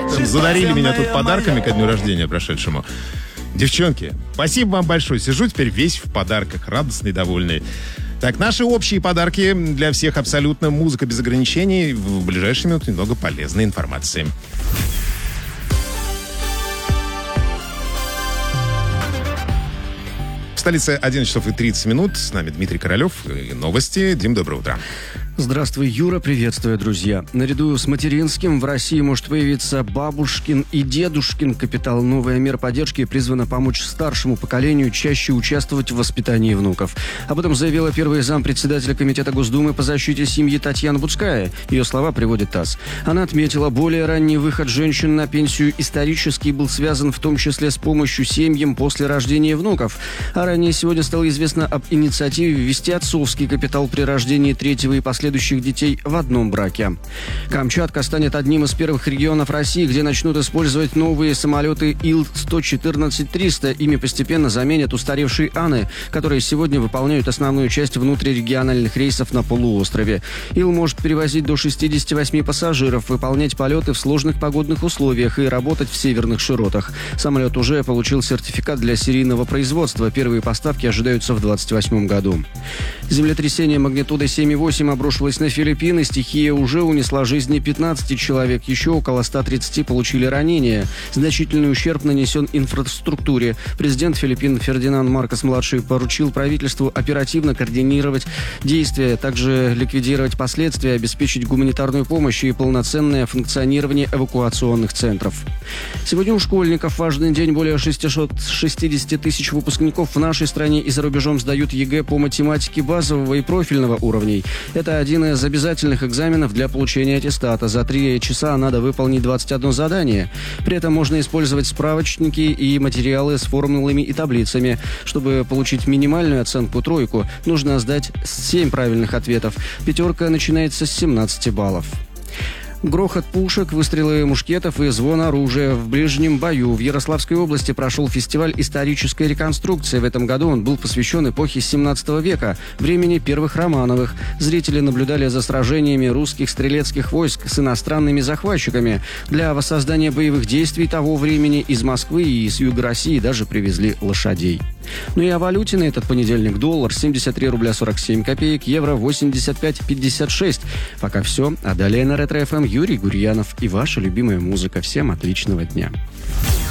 задарили меня тут подарками ко дню рождения прошедшему. Девчонки, спасибо вам большое. Сижу теперь весь в подарках, радостный, довольный. Так, наши общие подарки для всех абсолютно. Музыка без ограничений. В ближайшие минуты немного полезной информации. В столице 11 часов и 30 минут. С нами Дмитрий Королев. И новости. Дим, доброе утро. Здравствуй, Юра, приветствую, друзья. Наряду с материнским в России может появиться бабушкин и дедушкин капитал. Новая мера поддержки призвана помочь старшему поколению чаще участвовать в воспитании внуков. Об этом заявила первый зампредседателя Комитета Госдумы по защите семьи Татьяна Буцкая. Ее слова приводит ТАСС. Она отметила, более ранний выход женщин на пенсию исторически был связан в том числе с помощью семьям после рождения внуков. А ранее сегодня стало известно об инициативе ввести отцовский капитал при рождении третьего и последующих детей в одном браке. Камчатка станет одним из первых регионов России, где начнут использовать новые самолеты Ил-114-300. Ими постепенно заменят устаревшие Аны, которые сегодня выполняют основную часть внутрирегиональных рейсов на полуострове. Ил может перевозить до 68 пассажиров, выполнять полеты в сложных погодных условиях и работать в северных широтах. Самолет уже получил сертификат для серийного производства. Первые поставки ожидаются в 2028 году. Землетрясение магнитудой 7,8 обрушилось на Филиппины. Стихия уже унесла жизни 15 человек. Еще около 130 получили ранения. Значительный ущерб нанесен инфраструктуре. Президент Филиппин Фердинанд Маркос-младший поручил правительству оперативно координировать действия, также ликвидировать последствия, обеспечить гуманитарную помощь и полноценное функционирование эвакуационных центров. Сегодня у школьников важный день. Более 660 тысяч выпускников в нашей стране и за рубежом сдают ЕГЭ по математике базового и профильного уровней. Это один из обязательных экзаменов для получения аттестата. За 3 часа надо выполнить 21 задание. При этом можно использовать справочники и материалы с формулами и таблицами. Чтобы получить минимальную оценку тройку, нужно сдать 7 правильных ответов. Пятерка начинается с 17 баллов. Грохот пушек, выстрелы мушкетов и звон оружия в ближнем бою. В Ярославской области прошел фестиваль исторической реконструкции. В этом году он был посвящен эпохе 17 века, времени первых Романовых. Зрители наблюдали за сражениями русских стрелецких войск с иностранными захватчиками. Для воссоздания боевых действий того времени из Москвы и из Юга России даже привезли лошадей. Ну и о валюте на этот понедельник. Доллар 73 рубля 47 копеек, евро 85,56. Пока все. А далее на Ретро-ФМ Юрий Гурьянов и ваша любимая музыка. Всем отличного дня.